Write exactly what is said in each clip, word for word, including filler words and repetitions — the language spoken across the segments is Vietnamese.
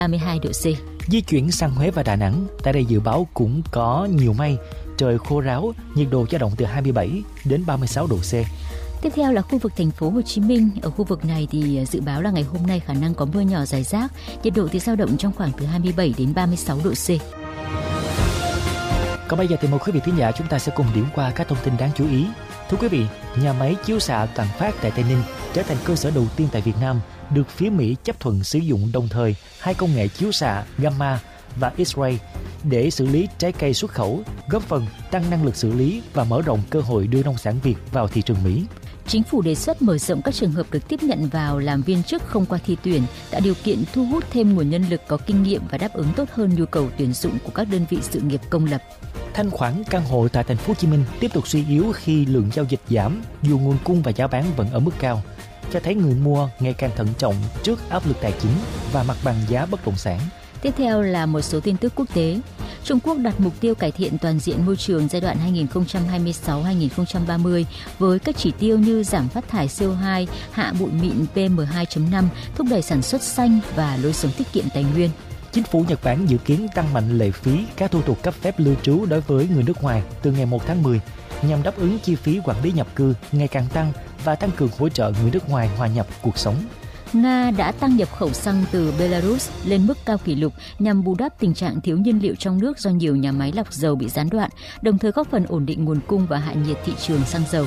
ba mươi hai độ C. Di chuyển sang Huế và Đà Nẵng, tại đây dự báo cũng có nhiều mây, trời khô ráo, nhiệt độ dao động từ hai mươi bảy đến ba mươi sáu độ C. Tiếp theo là khu vực thành phố Hồ Chí Minh. Ở khu vực này thì dự báo là ngày hôm nay khả năng có mưa nhỏ rải rác, nhiệt độ thì dao động trong khoảng từ hai mươi bảy đến ba mươi sáu độ C. Còn bây giờ thì mời quý vị thính giả chúng ta sẽ cùng điểm qua các thông tin đáng chú ý. Thưa quý vị, nhà máy chiếu xạ Toàn Phát tại Tây Ninh trở thành cơ sở đầu tiên tại Việt Nam được phía Mỹ chấp thuận sử dụng đồng thời hai công nghệ chiếu xạ gamma và X-ray để xử lý trái cây xuất khẩu, góp phần tăng năng lực xử lý và mở rộng cơ hội đưa nông sản Việt vào thị trường Mỹ. Chính phủ đề xuất mở rộng các trường hợp được tiếp nhận vào làm viên chức không qua thi tuyển, tạo điều kiện thu hút thêm nguồn nhân lực có kinh nghiệm và đáp ứng tốt hơn nhu cầu tuyển dụng của các đơn vị sự nghiệp công lập. Thanh khoản căn hộ tại thành phố Hồ Chí Minh tiếp tục suy yếu khi lượng giao dịch giảm, dù nguồn cung và giá bán vẫn ở mức cao, cho thấy người mua ngày càng thận trọng trước áp lực tài chính và mặt bằng giá bất động sản. Tiếp theo là một số tin tức quốc tế. Trung Quốc đặt mục tiêu cải thiện toàn diện môi trường giai đoạn hai nghìn không trăm hai mươi sáu đến hai nghìn không trăm ba mươi với các chỉ tiêu như giảm phát thải xê o hai, hạ bụi mịn pê em hai chấm năm, thúc đẩy sản xuất xanh và lối sống tiết kiệm tài nguyên. Chính phủ Nhật Bản dự kiến tăng mạnh lệ phí các thủ tục cấp phép lưu trú đối với người nước ngoài từ ngày một tháng mười nhằm đáp ứng chi phí quản lý nhập cư ngày càng tăng và tăng cường hỗ trợ người nước ngoài hòa nhập cuộc sống. Nga đã tăng nhập khẩu xăng từ Belarus lên mức cao kỷ lục nhằm bù đắp tình trạng thiếu nhiên liệu trong nước do nhiều nhà máy lọc dầu bị gián đoạn, đồng thời góp phần ổn định nguồn cung và hạ nhiệt thị trường xăng dầu.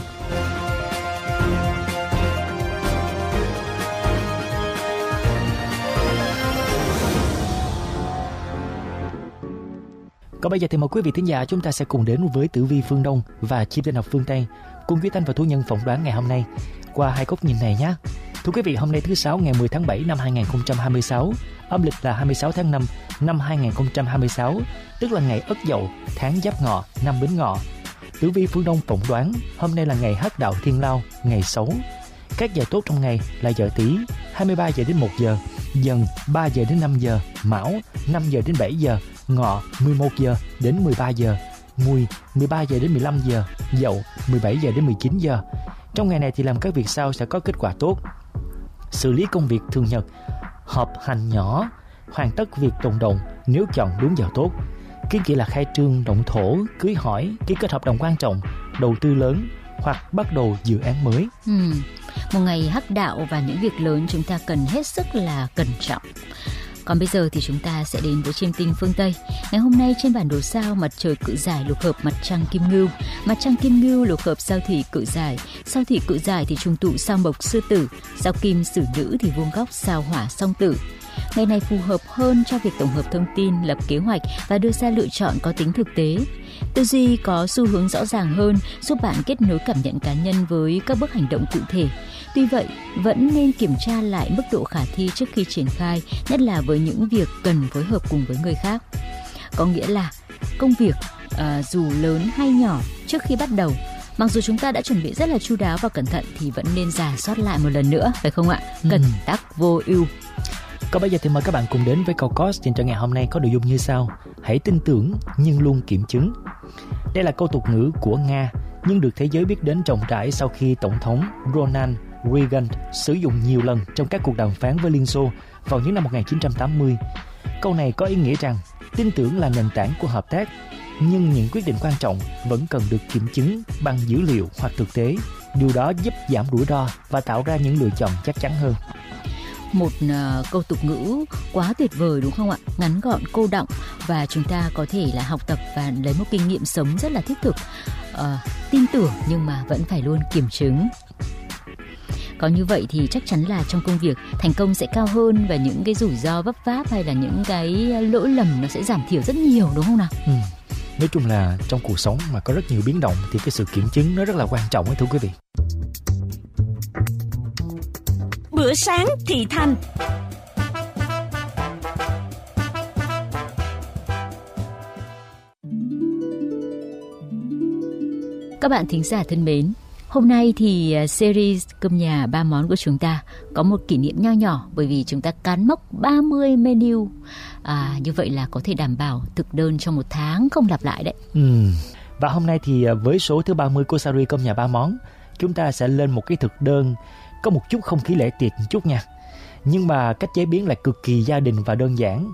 Còn bây giờ thì mời quý vị thính giả chúng ta sẽ cùng đến với Tử Vi phương Đông và Chim Tinh học phương Tây cùng Duy Thanh và Thu Nhân phỏng đoán ngày hôm nay qua hai góc nhìn này nhé. Thưa quý vị, hôm nay thứ Sáu ngày mười tháng bảy năm hai nghìn không trăm hai mươi sáu, âm lịch là hai mươi sáu tháng năm năm hai nghìn không trăm hai mươi sáu, tức là ngày Ất Dậu, tháng Giáp Ngọ, năm Bính Ngọ. Tử Vi phương Đông phỏng đoán hôm nay là ngày Hắc Đạo Thiên Lao, ngày xấu. Các giờ tốt trong ngày là giờ Tý hai mươi ba giờ đến một giờ, Dần ba giờ đến năm giờ, Mão năm giờ đến bảy giờ, Ngọ mười một giờ đến mười ba giờ, Mùi mười ba giờ đến mười lăm giờ, Dậu mười bảy giờ đến mười chín giờ. Trong ngày này thì làm các việc sau sẽ có kết quả tốt. Xử lý công việc thường nhật, họp hành nhỏ, hoàn tất việc tồn đọng nếu chọn đúng giờ tốt. Kiến nghị là khai trương động thổ, cưới hỏi, ký kết hợp đồng quan trọng, đầu tư lớn hoặc bắt đầu dự án mới. Ừ, một ngày hắc đạo và những việc lớn chúng ta cần hết sức là cẩn trọng. Còn bây giờ thì chúng ta sẽ đến với chiêm tinh phương Tây. Ngày hôm nay trên bản đồ sao, mặt trời Cự Giải lục hợp mặt trăng Kim Ngưu, mặt trăng Kim Ngưu lục hợp sao thủy Cự Giải, sao thủy Cự Giải thì trùng tụ sao Mộc Sư Tử, sao Kim Sử Nữ thì vuông góc sao Hỏa Song Tử. Ngày này phù hợp hơn cho việc tổng hợp thông tin, lập kế hoạch và đưa ra lựa chọn có tính thực tế. Tư duy có xu hướng rõ ràng hơn, giúp bạn kết nối cảm nhận cá nhân với các bước hành động cụ thể. Tuy vậy, vẫn nên kiểm tra lại mức độ khả thi trước khi triển khai, nhất là với những việc cần phối hợp cùng với người khác. Có nghĩa là công việc à, dù lớn hay nhỏ trước khi bắt đầu, mặc dù chúng ta đã chuẩn bị rất là chu đáo và cẩn thận thì vẫn nên rà soát lại một lần nữa, phải không ạ? Cẩn ừ. tắc vô ưu. Còn bây giờ thì mời các bạn cùng đến với câu coach trên cho ngày hôm nay có nội dung như sau: hãy tin tưởng nhưng luôn kiểm chứng. Đây là câu tục ngữ của Nga nhưng được thế giới biết đến rộng rãi sau khi Tổng thống Ronald Reagan sử dụng nhiều lần trong các cuộc đàm phán với Liên Xô vào những năm một nghìn chín trăm tám mươi. Câu này có ý nghĩa rằng tin tưởng là nền tảng của hợp tác, nhưng những quyết định quan trọng vẫn cần được kiểm chứng bằng dữ liệu hoặc thực tế. Điều đó giúp giảm rủi ro và tạo ra những lựa chọn chắc chắn hơn. Một uh, câu tục ngữ quá tuyệt vời đúng không ạ? Ngắn gọn, cô đọng và chúng ta có thể là học tập và lấy một kinh nghiệm sống rất là thiết thực. Uh, tin tưởng nhưng mà vẫn phải luôn kiểm chứng. Có như vậy thì chắc chắn là trong công việc thành công sẽ cao hơn và những cái rủi ro vấp váp hay là những cái lỗi lầm nó sẽ giảm thiểu rất nhiều, đúng không nào? Ừ. Nói chung là trong cuộc sống mà có rất nhiều biến động thì cái sự kiểm chứng nó rất là quan trọng ấy, thưa quý vị. Bữa sáng thì thanh. Các bạn thính giả thân mến, hôm nay thì series Cơm Nhà Ba Món của chúng ta có một kỷ niệm nho nhỏ bởi vì chúng ta cán mốc ba mươi menu. À, như vậy là có thể đảm bảo thực đơn trong một tháng không lặp lại đấy. Ừ. Và hôm nay thì với số thứ ba mươi của series Cơm Nhà Ba Món, chúng ta sẽ lên một cái thực đơn có một chút không khí lễ tiệc một chút nha. Nhưng mà cách chế biến lại cực kỳ gia đình và đơn giản.